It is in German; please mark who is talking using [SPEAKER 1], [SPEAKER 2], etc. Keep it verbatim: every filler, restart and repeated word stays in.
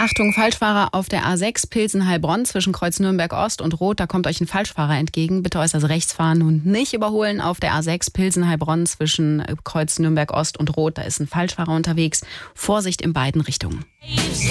[SPEAKER 1] Achtung, Falschfahrer auf der A sechs Pilsen-Heilbronn zwischen Kreuz Nürnberg-Ost und Rot. Da kommt euch ein Falschfahrer entgegen. Bitte äußerst rechts fahren und nicht überholen auf der A sechs Pilsen-Heilbronn zwischen Kreuz Nürnberg-Ost und Rot. Da ist ein Falschfahrer unterwegs. Vorsicht in beiden Richtungen.